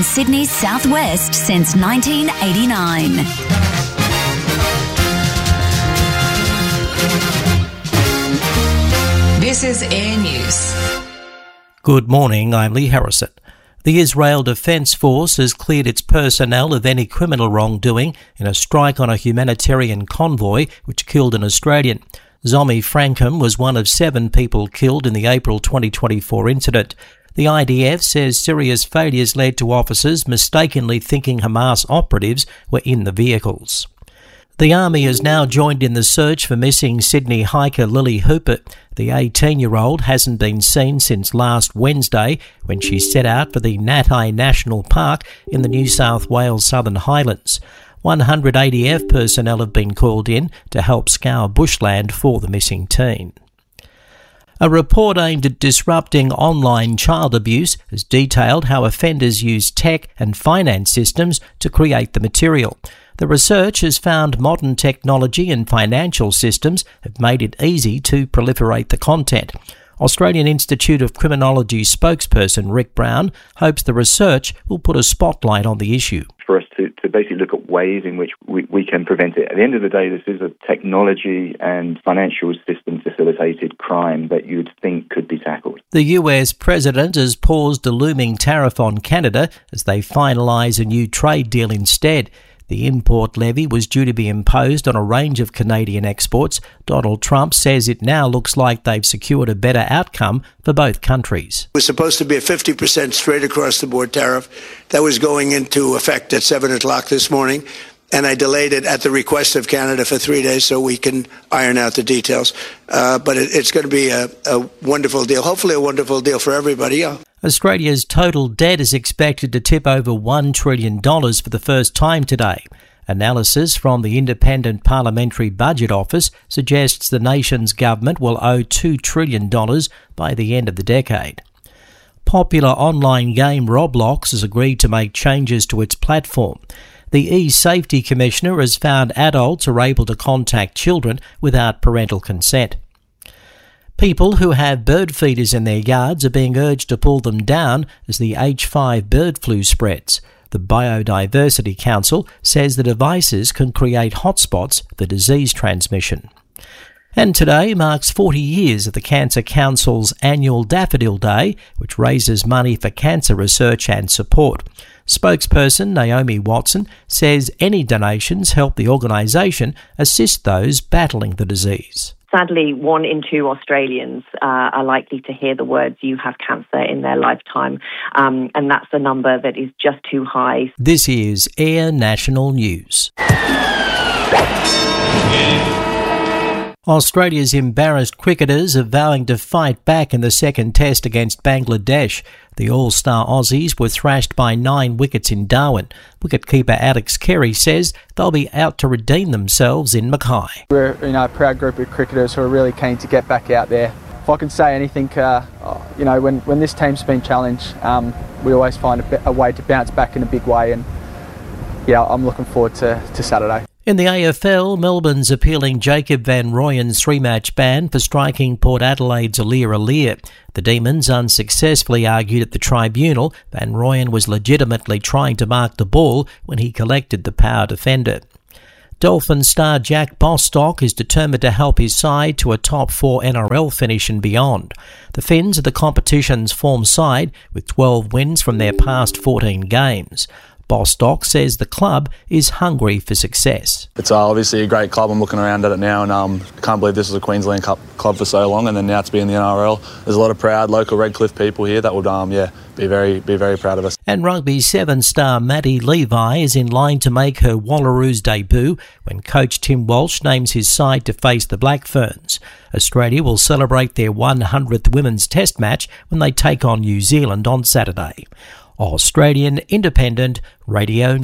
Sydney's southwest since 1989. This is Air News. Good morning, I'm Lee Harrison. The Israel Defence Force has cleared its personnel of any criminal wrongdoing in a strike on a humanitarian convoy which killed an Australian. Zomi Frankham was one of 7 people killed in the April 2024 incident. The IDF says Syria's failures led to officers mistakenly thinking Hamas operatives were in the vehicles. The Army has now joined in the search for missing Sydney hiker Lily Hooper. The 18-year-old hasn't been seen since last Wednesday when she set out for the Natai National Park in the New South Wales Southern Highlands. 100 ADF personnel have been called in to help scour bushland for the missing teen. A report aimed at disrupting online child abuse has detailed how offenders use tech and finance systems to create the material. The research has found modern technology and financial systems have made it easy to proliferate the content. Australian Institute of Criminology spokesperson Rick Brown hopes the research will put a spotlight on the issue. For us to basically look at ways in which we can prevent it. At the end of the day, this is a technology and financial system facilitated crime that you would think could be tackled. The US president has paused a looming tariff on Canada as they finalise a new trade deal instead. The import levy was due to be imposed on a range of Canadian exports. Donald Trump says it now looks like they've secured a better outcome for both countries. It was supposed to be a 50% straight across the board tariff that was going into effect at 7 o'clock this morning, and I delayed it at the request of Canada for 3 days so we can iron out the details. But it's going to be a wonderful deal, hopefully a wonderful deal for everybody. Yeah. Australia's total debt is expected to tip over $1 trillion for the first time today. Analysis from the Independent Parliamentary Budget Office suggests the nation's government will owe $2 trillion by the end of the decade. Popular online game Roblox has agreed to make changes to its platform. The E-Safety Commissioner has found adults are able to contact children without parental consent. People who have bird feeders in their yards are being urged to pull them down as the H5 bird flu spreads. The Biodiversity Council says the devices can create hotspots for disease transmission. And today marks 40 years of the Cancer Council's annual Daffodil Day, which raises money for cancer research and support. Spokesperson Naomi Watson says any donations help the organisation assist those battling the disease. Sadly, 1 in 2 Australians are likely to hear the words "you have cancer" in their lifetime, and that's a number that is just too high. This is Air National News. Australia's embarrassed cricketers are vowing to fight back in the second test against Bangladesh. The All-Star Aussies were thrashed by 9 wickets in Darwin. Wicketkeeper Alex Carey says they'll be out to redeem themselves in Mackay. We're a proud group of cricketers who are really keen to get back out there. If I can say anything, when this team's been challenged, we always find a way to bounce back in a big way, and I'm looking forward to Saturday. In the AFL, Melbourne's appealing Jacob van Rooyen's 3-match ban for striking Port Adelaide's Aliir. The Demons unsuccessfully argued at the tribunal Van Rooyen was legitimately trying to mark the ball when he collected the power defender. Dolphin star Jack Bostock is determined to help his side to a top 4 NRL finish and beyond. The Finns are the competition's form side with 12 wins from their past 14 games. Bostock says the club is hungry for success. It's obviously a great club. I'm looking around at it now and I can't believe this was a Queensland Cup club for so long, and then now to be in the NRL. There's a lot of proud local Redcliffe people here that would be very proud of us. And Rugby 7 star Maddie Levi is in line to make her Wallaroos debut when coach Tim Walsh names his side to face the Black Ferns. Australia will celebrate their 100th Women's Test match when they take on New Zealand on Saturday. Australian Independent Radio